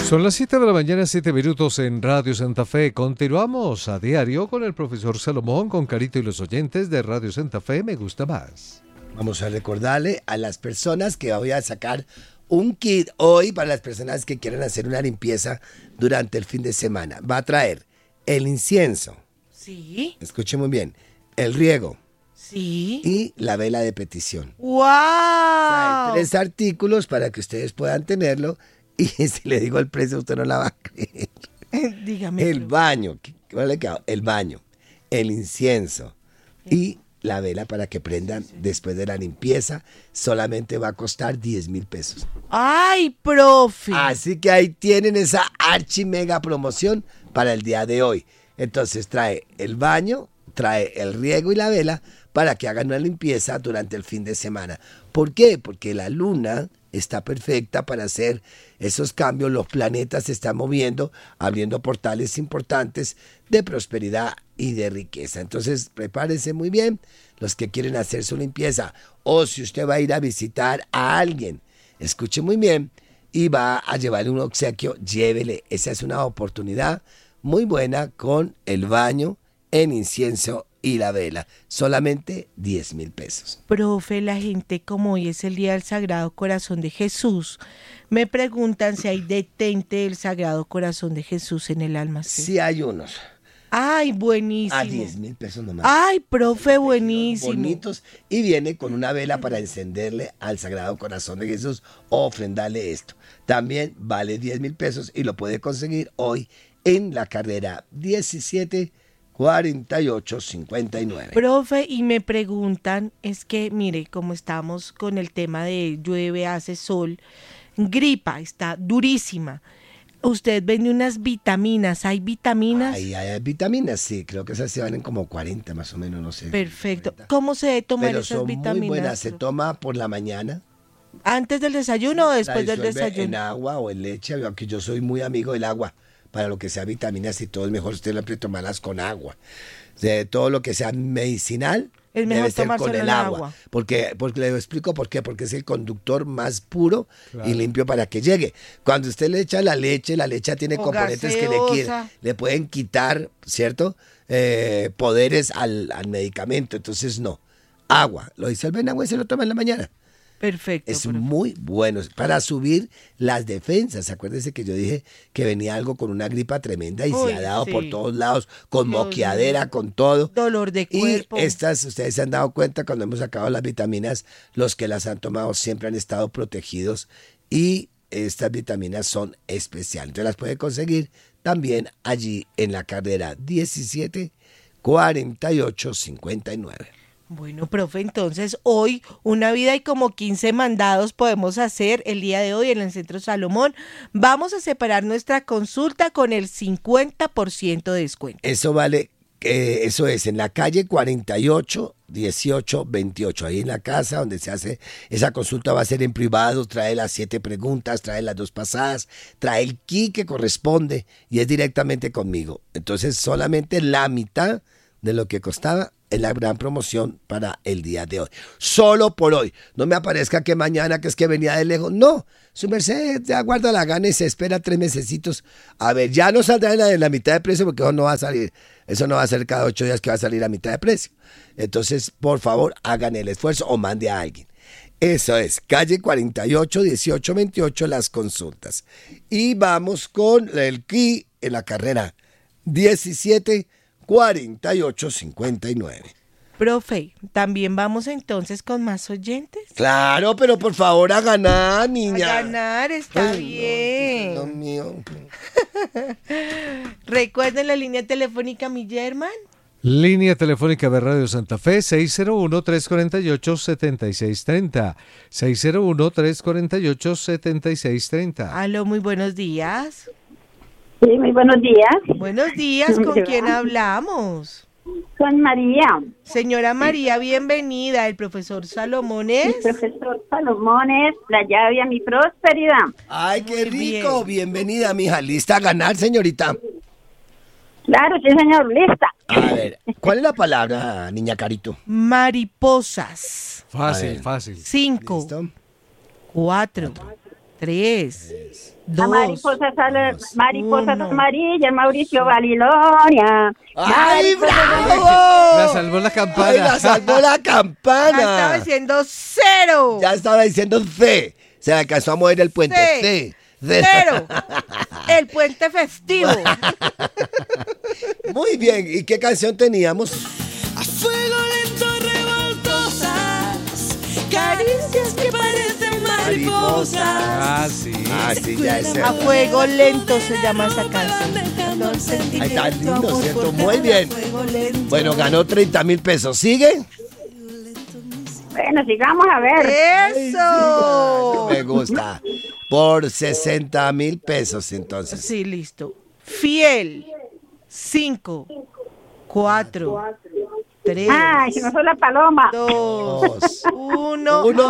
Son las 7 de la mañana, 7 minutos en Radio Santa Fe. Continuamos a diario con el profesor Salomón, con Carito y los oyentes de Radio Santa Fe. Me gusta más. Vamos a recordarle a las personas que voy a sacar un kit hoy para las personas que quieran hacer una limpieza durante el fin de semana. Va a traer el incienso. Sí. Escuche muy bien. El riego. Sí. Y la vela de petición. ¡Wow! Trae 3 artículos para que ustedes puedan tenerlo. Y si le digo el precio, usted no la va a creer. Dígame. El baño. El baño. El incienso. Y la vela para que prendan después de la limpieza. Solamente va a costar 10,000 pesos. ¡Ay, profe! Así que ahí tienen esa archi mega promoción para el día de hoy. Entonces trae el baño, trae el riego y la vela para que hagan una limpieza durante el fin de semana. ¿Por qué? Porque la luna está perfecta para hacer esos cambios. Los planetas se están moviendo, abriendo portales importantes de prosperidad y de riqueza. Entonces prepárense muy bien los que quieren hacer su limpieza. O si usted va a ir a visitar a alguien, escuche muy bien, y va a llevarle un obsequio, llévele. Esa es una oportunidad muy buena con el baño, el incienso y la vela. Solamente 10,000 pesos. Profe, la gente, como hoy es el Día del Sagrado Corazón de Jesús, me preguntan si hay detente del Sagrado Corazón de Jesús en el almacén. Sí hay unos. ¡Ay, buenísimo! A 10,000 pesos nomás. ¡Ay, profe, buenísimo! Bonitos. Y viene con una vela para encenderle al Sagrado Corazón de Jesús o ofrendarle esto. También vale 10,000 pesos y lo puede conseguir hoy en la carrera 174859. Profe, y me preguntan, es que, mire, como estamos con el tema de llueve, hace sol, gripa, está durísima. Usted vende unas vitaminas, ¿hay vitaminas? Ahí hay vitaminas, sí, creo que esas se valen como 40 más o menos, no sé. Perfecto. 40. ¿Cómo se debe tomar Pero esas son vitaminas? muy buenas, se toma por la mañana. ¿Antes del desayuno o después La del disuelve en desayuno? agua o en leche, aunque yo soy muy amigo del agua. Para lo que sea vitaminas y todo es mejor usted siempre tomarlas con agua. De todo lo que sea medicinal Es mejor debe ser con tomárselo el en agua. agua. Porque le explico por qué. Porque es el conductor más puro Claro. y limpio para que llegue. Cuando usted le echa la leche tiene O componentes que gaseosa. le pueden quitar, ¿cierto? Poderes al medicamento. Entonces no. Agua. Lo disuelve en agua y se lo toma en la mañana. Perfecto. Es profe. muy bueno para subir las defensas. Acuérdense que yo dije que venía algo con una gripa tremenda y Uy, se ha dado sí. por todos lados, con Dios moqueadera, mío. con todo. Dolor de cuerpo. Y estas, ustedes se han dado cuenta cuando hemos sacado las vitaminas, los que las han tomado siempre han estado protegidos y estas vitaminas son especiales. Entonces las puede conseguir también allí en la carrera 174859. Bueno, profe, entonces hoy una vida y como 15 mandados podemos hacer el día de hoy en el Centro Salomón. Vamos a separar nuestra consulta con el 50% de descuento. Eso vale, eso es en la calle 48, 18, 28. Ahí en la casa donde se hace esa consulta va a ser en privado. Trae las 7 preguntas, trae las 2 pasadas, trae el kit que corresponde y es directamente conmigo. Entonces solamente la mitad de lo que costaba es la gran promoción para el día de hoy. Solo por hoy. No me aparezca que mañana, que es que venía de lejos. No, su merced ya guarda la gana y se espera 3 mesecitos. A ver, ya no saldrá en la mitad de precio porque eso no va a salir. Eso no va a ser cada 8 días que va a salir a mitad de precio. Entonces, por favor, hagan el esfuerzo o mande a alguien. Eso es, calle 48, 18, 28, las consultas. Y vamos con el KI en la carrera 174859. Profe, ¿también vamos entonces con más oyentes? Claro, pero por favor a ganar, niña. A ganar, está Ay, bien. no, Dios mío. Recuerden la línea telefónica, mi German. Línea telefónica de Radio Santa Fe, 601-348-7630. 601-348-7630. Aló, muy buenos días. Sí, muy buenos días. Buenos días, ¿con quién hablamos? Soy María. Señora María, bienvenida. El profesor Salomón es. El profesor Salomón es la llave a mi prosperidad. Ay, qué Muy rico. Bienvenida, mija. ¿Lista a ganar, señorita? Claro, sí, señor, lista. A ver, ¿cuál es la palabra, niña Carito? Mariposas. Fácil, A ver. fácil. 5, ¿Listo? 4, 3, La 2. mariposas uno. amarillas, Mauricio Babilonia. ¡Ay, La bravo! salvó la ¡Ay, campana. la salvó la Ya estaba campana! diciendo 0. Ya estaba diciendo C. Se le alcanzó a mover el puente. C. C. 0. El puente festivo. Muy bien. ¿Y qué canción teníamos? A fuego lento revoltosas, caricias que parecen mariposas. Ah, sí. Ah, sí, ya es A fuego lento se llama esa canción. Ay, está lindo, ¿cierto? Muy bien. Bueno, ganó 30,000 pesos. ¿Sigue? Bueno, sigamos a ver. ¡Eso! Me gusta. Por 60,000 pesos, entonces. Sí, listo. Fiel. 5, 4, 3, Ay, se me fue la paloma. 2, 1. Uno.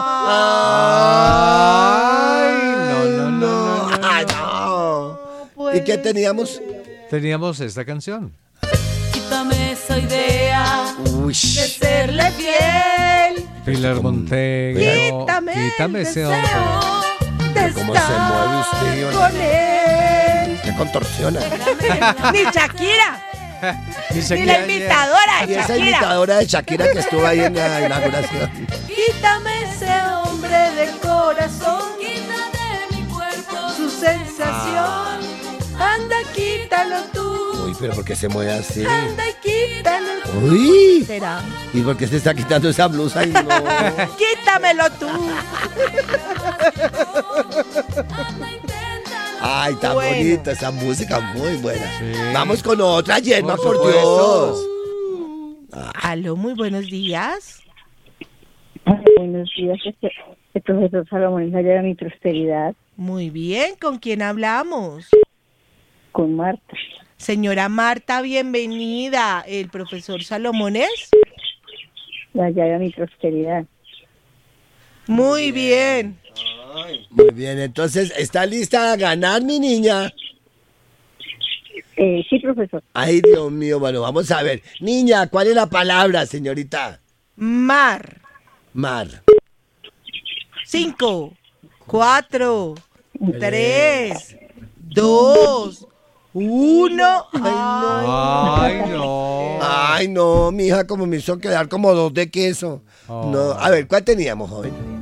Ay, no. Ay, no. ¿Y qué teníamos? Teníamos esta canción. Quítame esa idea Uy. De serle fiel. Pilar Montego. Quítame ese el hombre. deseo de ¿Cómo se mueve estar usted, Dios? con él. Se contorsiona. Ni Shakira, Ni ni Shakira, la imitadora Y de esa Shakira. imitadora de Shakira que estuvo ahí en la inauguración. Quítame ese hombre de corazón, quita de mi cuerpo su sensación. Anda, quítalo tú. Uy, pero ¿por qué se mueve así? Anda y quítalo tú. Uy. Será. ¿Y por qué se está quitando esa blusa? Ay, no. Quítamelo tú. Ay, tan Bueno. bonita esa música, muy buena. Sí. Vamos con otra, Yerma, Por por supuesto. Dios. Aló, muy buenos días. Buenos días, el profesor Salomón allá de mi prosperidad Muy bien, ¿con quién hablamos? con Marta. Señora Marta, bienvenida. ¿El profesor Salomón es? Allá de mi prosperidad. Muy bien. Muy bien, entonces, ¿está lista a ganar, mi niña? Sí, profesor. Ay, Dios mío, bueno, vamos a ver. Niña, ¿cuál es la palabra, señorita? Mar. Mar. 5, 4, 3, 2, 1. Ay, no. Ay, no, mi hija, como me hizo quedar como 2 de queso. Oh. No, a ver, ¿cuál teníamos, joven?